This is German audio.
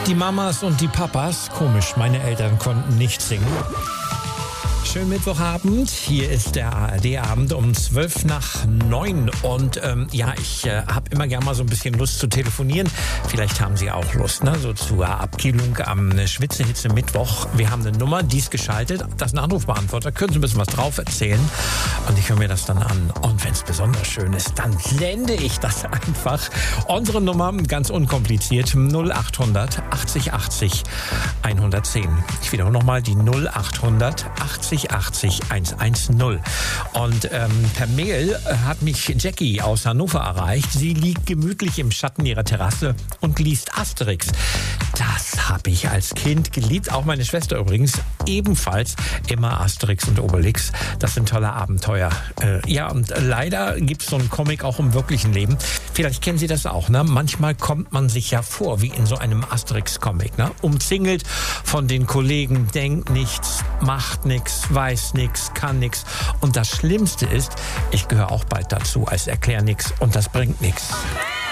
Die Mamas und die Papas, komisch, meine Eltern konnten nicht singen. Schönen Mittwochabend, hier ist der ARD-Abend um 8:55 und ich habe immer gerne mal so ein bisschen Lust zu telefonieren. Vielleicht haben Sie auch Lust, ne? So zur Abkühlung am Schwitze-Hitze-Mittwoch. Wir haben eine Nummer, die ist geschaltet, das ist ein Anrufbeantworter, können Sie ein bisschen was drauf erzählen und ich höre mir das dann an. Und wenn es besonders schön ist, dann sende ich das einfach. Unsere Nummer, ganz unkompliziert, 0800 80 80 110. Ich wiederhole nochmal die 0800 80 80 110. Und per Mail hat mich Jackie aus Hannover erreicht. Sie liegt gemütlich im Schatten ihrer Terrasse und liest Asterix. Das habe ich als Kind geliebt. Auch meine Schwester übrigens. Ebenfalls immer Asterix und Obelix. Das sind tolle Abenteuer. Und leider gibt es so einen Comic auch im wirklichen Leben. Vielleicht kennen Sie das auch, ne? Manchmal kommt man sich ja vor wie in so einem Asterix-Comic, ne? Umzingelt von den Kollegen, denkt nichts, macht nichts, weiß nichts, kann nichts. Und das Schlimmste ist, ich gehöre auch bald dazu als Erklär nichts und das bringt nichts.